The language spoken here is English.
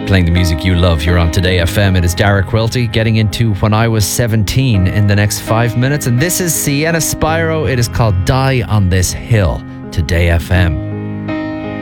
Playing the music you love, you're on Today FM. It is Dara Quilty getting into When I Was 17 in the next 5 minutes. And this is Sienna Spyro. It is called Die on This Hill. Today FM.